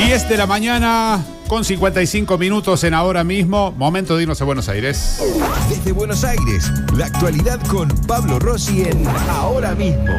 10 de la mañana con 55 minutos en Ahora Mismo. Momento de irnos a Buenos Aires. Desde Buenos Aires, la actualidad con Pablo Rossi en Ahora Mismo.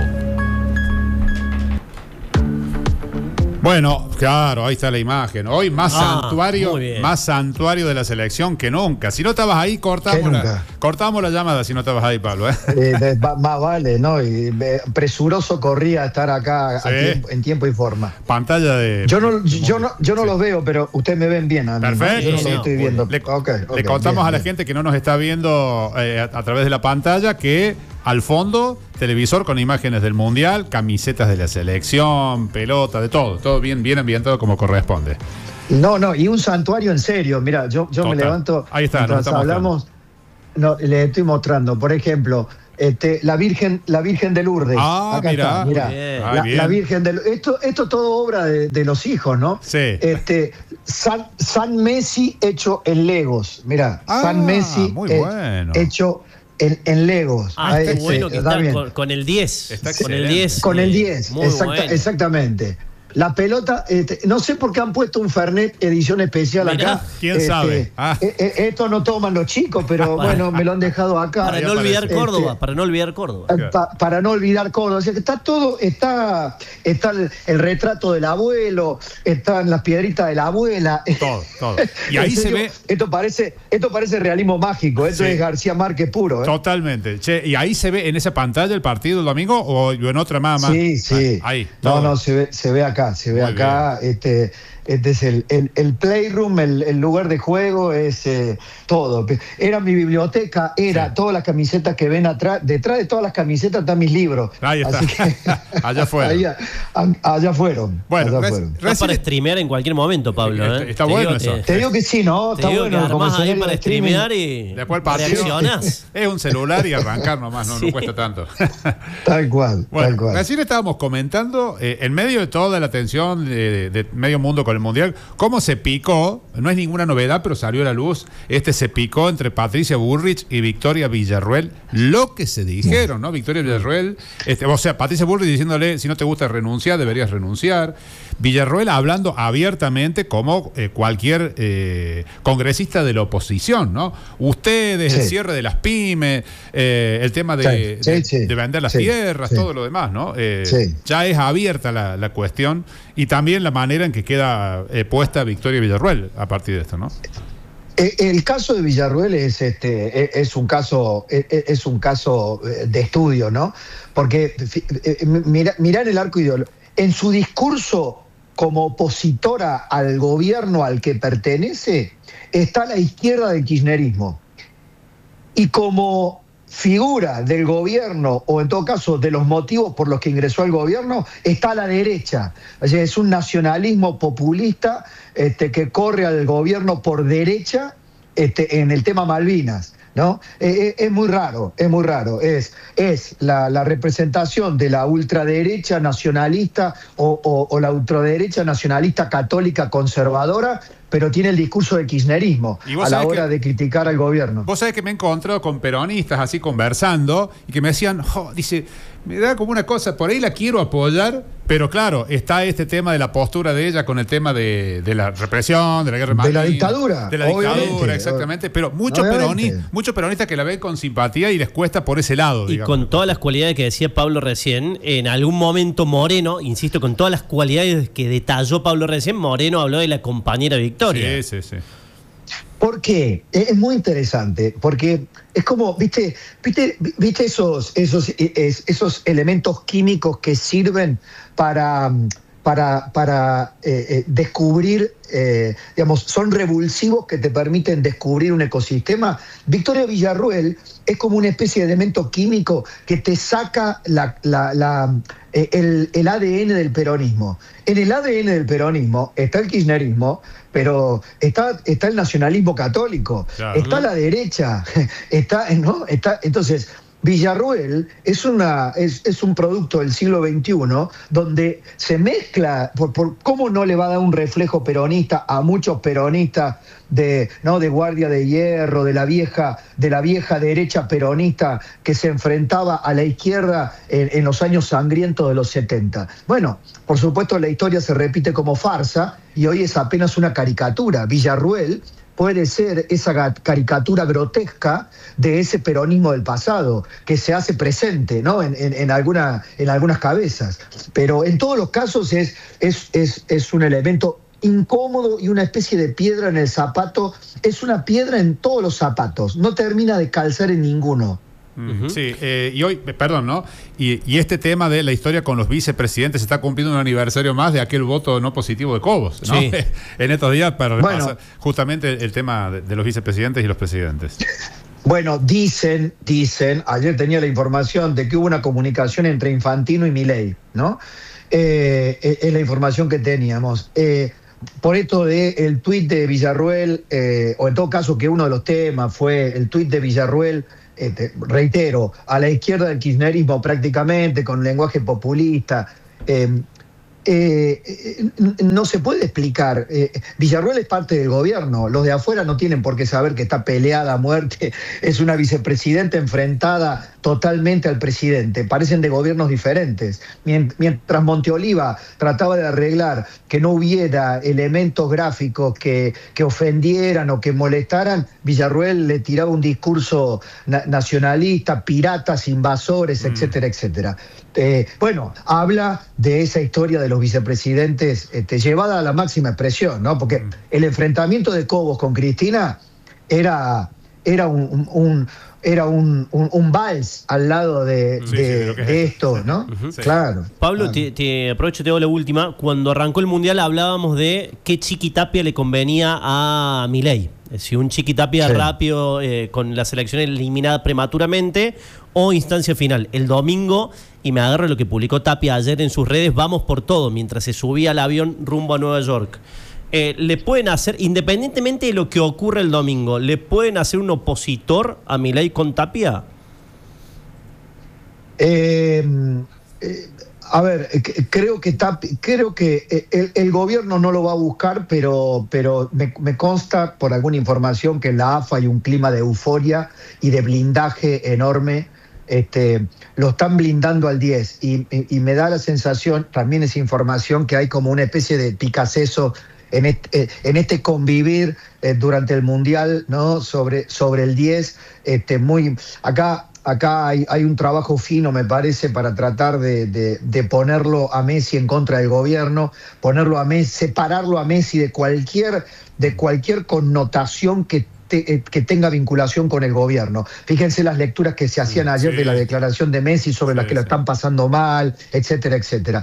Bueno, claro, ahí está la imagen. Hoy más santuario de la selección que nunca. Si no estabas ahí, cortamos la llamada si no estabas ahí, Pablo. Más vale, ¿no? Y presuroso corría a estar acá en tiempo y forma. Pantalla de... Yo no los veo, pero ustedes me ven bien. Perfecto. Yo no los estoy viendo. Le contamos a la gente que no nos está viendo a través de la pantalla que al fondo, televisor con imágenes del Mundial, camisetas de la selección, pelota, de todo bien ambientado como corresponde. No, y un santuario en serio. Mira, yo me levanto. Ahí está, mientras hablamos. No, le estoy mostrando, por ejemplo, la Virgen de Lourdes. Acá está, mirá. La Virgen de Lourdes. Esto todo obra de los hijos, ¿no? Sí. San Messi hecho en Legos. Mirá, San Messi muy bueno. hecho en Legos. Está bueno que está con el 10. Está con el 10. Con el 10, bueno. Exactamente. La pelota, no sé por qué han puesto un Fernet edición especial acá. ¿Quién sabe? Esto no toman los chicos, pero bueno, me lo han dejado acá. Para no olvidar Córdoba, para no olvidar Córdoba. O sea que está todo, está el retrato del abuelo, están las piedritas de la abuela. Todo. Y ahí se ve. Esto parece realismo mágico, esto es García Márquez puro. Totalmente. Che, ¿y ahí se ve en esa pantalla el partido el domingo o en otra más? Sí. Ahí. No, se ve acá. Este es el playroom, el lugar de juego, es todo. Era mi biblioteca, todas las camisetas que ven atrás. Detrás de todas las camisetas están mis libros. Ahí está. Así que, allá fueron. Allá fueron. Bueno, está para streamear en cualquier momento, Pablo. Está bueno eso. Te digo que sí, ¿no? Está bueno. Armás ahí para streamear y después el partido reaccionás. Es un celular y arrancar nomás, no cuesta tanto. Tal cual. Recién estábamos comentando, en medio de toda la atención de medio mundo con el Mundial, cómo se picó, no es ninguna novedad, pero salió a la luz, se picó entre Patricia Bullrich y Victoria Villarruel, lo que se dijeron, ¿no? Victoria Villarruel, o sea, Patricia Bullrich diciéndole, si no te gusta renunciar, deberías renunciar. Villarruel hablando abiertamente como cualquier congresista de la oposición, ¿no? Ustedes, el cierre de las pymes, el tema de vender las tierras, todo lo demás, ¿no? Ya es abierta la cuestión y también la manera en que queda puesta Victoria Villarruel a partir de esto, ¿no? El caso de Villarruel es un caso de estudio, ¿no? Porque mirá en el arco ideológico. En su discurso como opositora al gobierno al que pertenece, está a la izquierda del kirchnerismo. Y como figura del gobierno, o en todo caso de los motivos por los que ingresó al gobierno, está a la derecha. O sea, es un nacionalismo populista que corre al gobierno por derecha en el tema Malvinas, ¿no? Es muy raro. Es la representación de la ultraderecha nacionalista o la ultraderecha nacionalista católica conservadora, pero tiene el discurso del kirchnerismo a la hora de criticar al gobierno. Vos sabés que me he encontrado con peronistas así conversando y que me decían, dice, me da como una cosa, por ahí la quiero apoyar, pero claro, está este tema de la postura de ella con el tema de la represión, de la guerra de la dictadura. De la dictadura, exactamente. Pero muchos peronistas que la ven con simpatía y les cuesta por ese lado. Y digamos, con todas las cualidades que decía Pablo recién, en algún momento Moreno, insisto, con todas las cualidades que detalló Pablo recién, Moreno habló de la compañera Victoria. Sí. ¿Por qué? Es muy interesante, porque es como, ¿viste esos elementos químicos que sirven para descubrir, digamos, son revulsivos que te permiten descubrir un ecosistema? Victoria Villarruel es como una especie de elemento químico que te saca el ADN del peronismo. En el ADN del peronismo está el kirchnerismo, pero está el nacionalismo católico, claro, está la derecha, entonces Villarruel es un producto del siglo XXI donde se mezcla, por cómo no le va a dar un reflejo peronista a muchos peronistas de Guardia de Hierro, de la vieja derecha peronista que se enfrentaba a la izquierda en los años sangrientos de los 70. Bueno, por supuesto la historia se repite como farsa y hoy es apenas una caricatura. Villarruel puede ser esa caricatura grotesca de ese peronismo del pasado, que se hace presente, ¿no? en algunas cabezas. Pero en todos los casos es un elemento incómodo y una especie de piedra en el zapato. Es una piedra en todos los zapatos, no termina de calzar en ninguno. Sí, y hoy, perdón, ¿no? Y este tema de la historia con los vicepresidentes está cumpliendo un aniversario más de aquel voto no positivo de Cobos, ¿no? Sí. En estos días para repasar justamente el tema de los vicepresidentes y los presidentes. Bueno, dicen, ayer tenía la información de que hubo una comunicación entre Infantino y Milei, ¿no? Es la información que teníamos. Por esto del tuit de Villarruel, o en todo caso que uno de los temas fue el tuit de Villarruel, reitero, a la izquierda del kirchnerismo prácticamente, con lenguaje populista. No se puede explicar. Villarruel es parte del gobierno. Los de afuera no tienen por qué saber que está peleada a muerte. Es una vicepresidenta enfrentada totalmente al presidente. Parecen de gobiernos diferentes. Mientras Monteoliva trataba de arreglar que no hubiera elementos gráficos que ofendieran o que molestaran, Villarruel le tiraba un discurso nacionalista, piratas, invasores, etcétera, etcétera. Bueno, habla de esa historia de los vicepresidentes llevada a la máxima expresión, ¿no? Porque el enfrentamiento de Cobos con Cristina era un vals al lado de esto, ¿no? Sí. Claro. Pablo, te aprovecho, te hago la última. Cuando arrancó el Mundial hablábamos de qué Chiquitapia le convenía a Milei. Si un Chiquitapia rápido con la selección eliminada prematuramente o instancia final. El domingo, y me agarro lo que publicó Tapia ayer en sus redes, vamos por todo, mientras se subía al avión rumbo a Nueva York. ¿Le pueden hacer, independientemente de lo que ocurra el domingo, le pueden hacer un opositor a Milei con Tapia? A ver, creo que el gobierno no lo va a buscar, pero me consta por alguna información que en la AFA hay un clima de euforia y de blindaje enorme. Lo están blindando al 10 y me da la sensación, también es información, que hay como una especie de picaceso en este convivir durante el Mundial, ¿no? sobre el 10. Acá hay un trabajo fino, me parece, para tratar de ponerlo a Messi en contra del gobierno, separarlo a Messi de cualquier connotación que tenga vinculación con el gobierno. Fíjense las lecturas que se hacían ayer de la declaración de Messi sobre las que lo están pasando mal, etcétera, etcétera.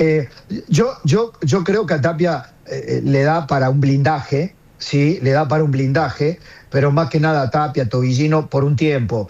Yo creo que a Tapia le da para un blindaje, sí, pero más que nada a Tapia, Tobillino, por un tiempo.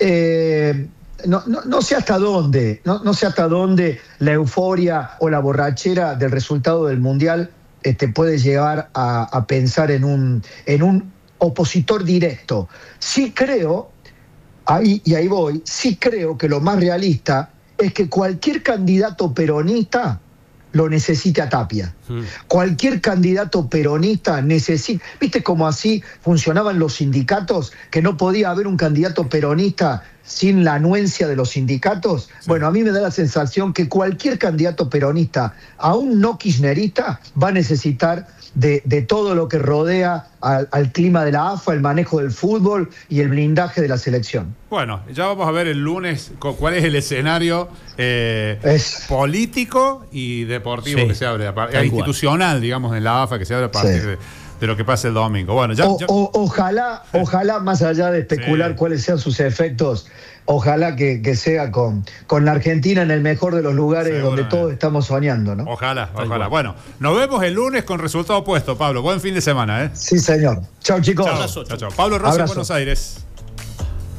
No sé hasta dónde, no sé hasta dónde la euforia o la borrachera del resultado del Mundial puede llegar a pensar en un opositor directo. Sí creo, ahí voy, sí creo que lo más realista es que cualquier candidato peronista lo necesite a Tapia. Cualquier candidato peronista necesita... ¿Viste cómo así funcionaban los sindicatos? Que no podía haber un candidato peronista sin la anuencia de los sindicatos. Sí. Bueno, a mí me da la sensación que cualquier candidato peronista, aún no kirchnerista, va a necesitar de todo lo que rodea al clima de la AFA, el manejo del fútbol y el blindaje de la selección. Bueno, ya vamos a ver el lunes cuál es el escenario político y deportivo que se abre, institucional, digamos, en la AFA, que se abre a partir de lo que pase el domingo. Bueno, ojalá, más allá de especular cuáles sean sus efectos, ojalá que sea con la Argentina en el mejor de los lugares donde todos estamos soñando, ¿no? Ojalá. Bueno, nos vemos el lunes con resultado opuesto, Pablo. Buen fin de semana, ¿eh? Sí, señor. Chao, chicos. Chao. Pablo Rossi, Buenos Aires.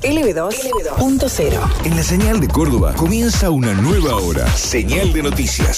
LB2.0. En la señal de Córdoba comienza una nueva hora. Señal de noticias.